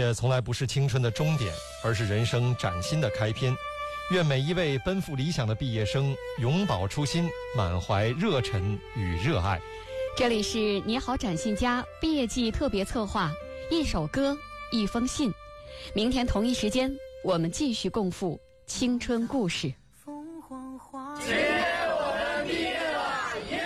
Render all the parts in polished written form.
业从来不是青春的终点，而是人生崭新的开篇。愿每一位奔赴理想的毕业生永葆初心，满怀热忱与热爱。 这里是你好展信佳毕业季特别策划，一首歌，一封信。明天同一时间，我们继续共赴青春故事。 凤凰花， 今天我们毕业了，耶！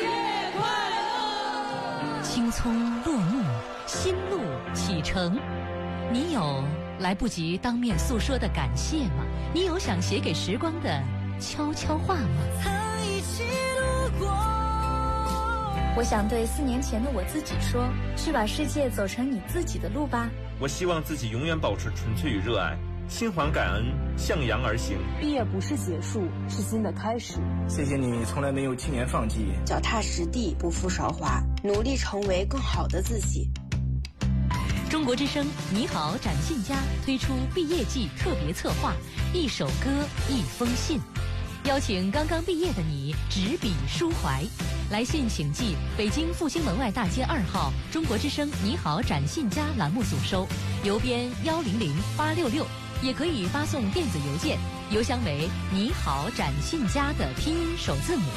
快乐！ 青葱落幕，新路启程。你有来不及当面诉说的感谢吗？你有想写给时光的悄悄话吗？ 曾一起度过。 我想对4年前的我自己说，去把世界走成你自己的路吧。 我希望自己永远保持纯粹与热爱，心怀感恩，向阳而行。 毕业不是结束，是新的开始。 谢谢你从来没有轻言放弃， 脚踏实地，不负韶华，努力成为更好的自己。 中国之声你好展信佳推出毕业季特别策划，一首歌，一封信，邀请刚刚毕业的你执笔抒怀。来信请寄北京复兴门外大街2号中国之声你好展信佳栏目组收，邮编100866，也可以发送电子邮件，邮箱为你好展信佳的拼音首字母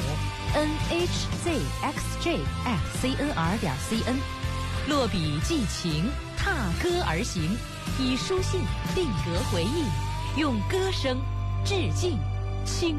nhzxj@cnr.cn。落笔寄情，踏歌而行，以书信定格回忆，用歌声致敬青